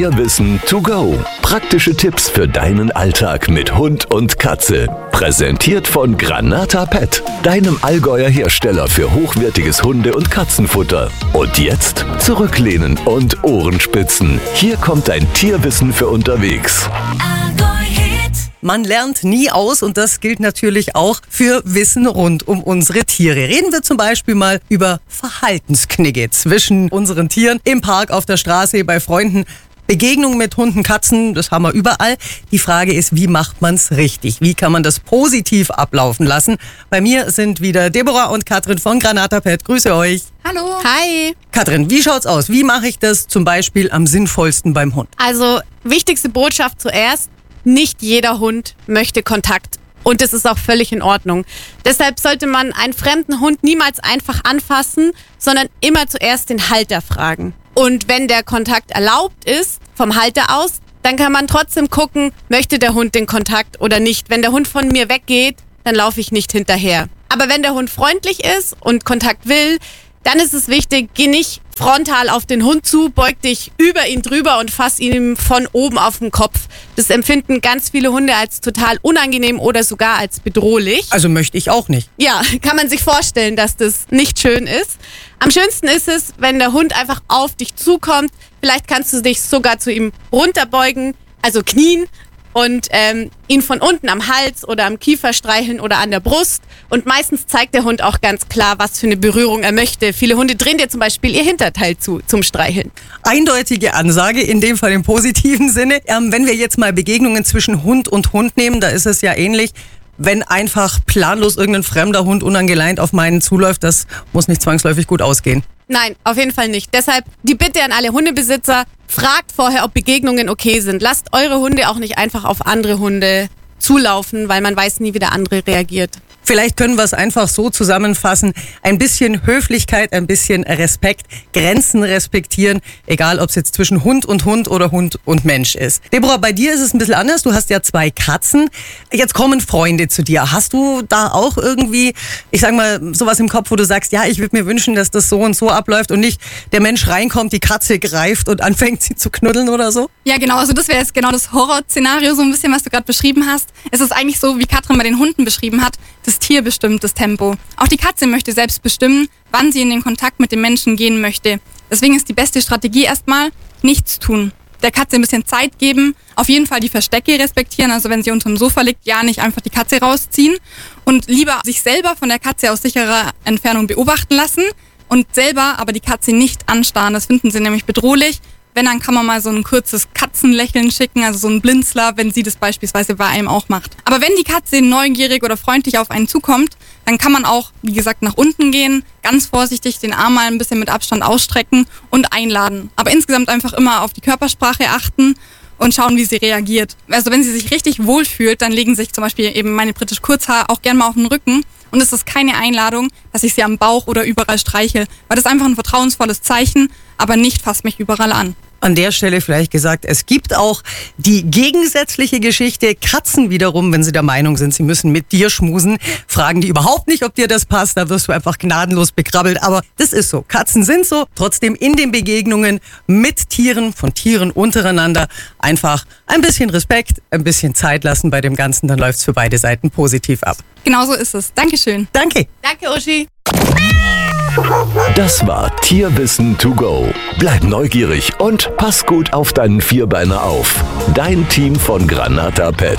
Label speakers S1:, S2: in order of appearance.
S1: Tierwissen to go. Praktische Tipps für deinen Alltag mit Hund und Katze. Präsentiert von Granata Pet, deinem Allgäuer Hersteller für hochwertiges Hunde- und Katzenfutter. Und jetzt zurücklehnen und Ohren spitzen. Hier kommt dein Tierwissen für unterwegs.
S2: Man lernt nie aus und das gilt natürlich auch für Wissen rund um unsere Tiere. Reden wir zum Beispiel mal über Verhaltensknigge zwischen unseren Tieren im Park, auf der Straße, bei Freunden. Begegnungen mit Hunden, Katzen, das haben wir überall. Die Frage ist, wie macht man es richtig? Wie kann man das positiv ablaufen lassen? Bei mir sind wieder Deborah und Katrin von Granata Pet. Grüße euch.
S3: Hallo. Hi.
S2: Katrin, wie schaut's aus? Wie mache ich das zum Beispiel am sinnvollsten beim Hund?
S3: Also, wichtigste Botschaft zuerst: Nicht jeder Hund möchte Kontakt. Und das ist auch völlig in Ordnung. Deshalb sollte man einen fremden Hund niemals einfach anfassen, sondern immer zuerst den Halter fragen. Und wenn der Kontakt erlaubt ist, vom Halter aus, dann kann man trotzdem gucken, möchte der Hund den Kontakt oder nicht. Wenn der Hund von mir weggeht, dann laufe ich nicht hinterher. Aber wenn der Hund freundlich ist und Kontakt will, dann ist es wichtig, geh nicht frontal auf den Hund zu, beug dich über ihn drüber und fass ihn von oben auf den Kopf. Das empfinden ganz viele Hunde als total unangenehm oder sogar als bedrohlich.
S2: Also möchte ich auch nicht.
S3: Ja, kann man sich vorstellen, dass das nicht schön ist. Am schönsten ist es, wenn der Hund einfach auf dich zukommt. Vielleicht kannst du dich sogar zu ihm runterbeugen, also knien, und ihn von unten am Hals oder am Kiefer streicheln oder an der Brust. Und meistens zeigt der Hund auch ganz klar, was für eine Berührung er möchte. Viele Hunde drehen dir zum Beispiel ihr Hinterteil zum Streicheln.
S2: Eindeutige Ansage, in dem Fall im positiven Sinne. Wenn wir jetzt mal Begegnungen zwischen Hund und Hund nehmen, da ist es ja ähnlich. Wenn einfach planlos irgendein fremder Hund unangeleint auf meinen zuläuft, das muss nicht zwangsläufig gut ausgehen.
S3: Nein, auf jeden Fall nicht. Deshalb die Bitte an alle Hundebesitzer: Fragt vorher, ob Begegnungen okay sind. Lasst eure Hunde auch nicht einfach auf andere Hunde zulaufen, weil man weiß nie, wie der andere reagiert.
S2: Vielleicht können wir es einfach so zusammenfassen. Ein bisschen Höflichkeit, ein bisschen Respekt, Grenzen respektieren, egal ob es jetzt zwischen Hund oder Hund und Mensch ist. Deborah, bei dir ist es ein bisschen anders. Du hast ja 2 Katzen. Jetzt kommen Freunde zu dir. Hast du da auch irgendwie, ich sag mal, sowas im Kopf, wo du sagst, ja, ich würde mir wünschen, dass das so und so abläuft und nicht der Mensch reinkommt, die Katze greift und anfängt, sie zu knuddeln oder so?
S4: Ja, genau. Also das wäre jetzt genau das Horrorszenario, so ein bisschen, was du gerade beschrieben hast. Es ist eigentlich so, wie Katrin bei den Hunden beschrieben hat. Das Tier bestimmt das Tempo. Auch die Katze möchte selbst bestimmen, wann sie in den Kontakt mit dem Menschen gehen möchte. Deswegen ist die beste Strategie erstmal, nichts tun. Der Katze ein bisschen Zeit geben, auf jeden Fall die Verstecke respektieren, also wenn sie unter dem Sofa liegt, ja nicht einfach die Katze rausziehen und lieber sich selber von der Katze aus sicherer Entfernung beobachten lassen und selber aber die Katze nicht anstarren. Das finden sie nämlich bedrohlich. Wenn, dann kann man mal so ein kurzes Katzenlächeln schicken, also so ein Blinzler, wenn sie das beispielsweise bei einem auch macht. Aber wenn die Katze neugierig oder freundlich auf einen zukommt, dann kann man auch, wie gesagt, nach unten gehen, ganz vorsichtig den Arm mal ein bisschen mit Abstand ausstrecken und einladen. Aber insgesamt einfach immer auf die Körpersprache achten und schauen, wie sie reagiert. Also wenn sie sich richtig wohlfühlt, dann legen sich zum Beispiel eben meine britisch Kurzhaar auch gern mal auf den Rücken. Und es ist keine Einladung, dass ich sie am Bauch oder überall streichel, weil das ist einfach ein vertrauensvolles Zeichen, aber nicht fasst mich überall an.
S2: An der Stelle vielleicht gesagt, es gibt auch die gegensätzliche Geschichte. Katzen wiederum, wenn sie der Meinung sind, sie müssen mit dir schmusen, fragen die überhaupt nicht, ob dir das passt. Da wirst du einfach gnadenlos bekrabbelt. Aber das ist so. Katzen sind so. Trotzdem in den Begegnungen mit Tieren, von Tieren untereinander, einfach ein bisschen Respekt, ein bisschen Zeit lassen bei dem Ganzen. Dann läuft's für beide Seiten positiv ab.
S4: Genau so ist es. Dankeschön.
S2: Danke.
S3: Danke, Uschi.
S1: Das war Tierwissen to go. Bleib neugierig und pass gut auf deinen Vierbeiner auf. Dein Team von Granata Pet.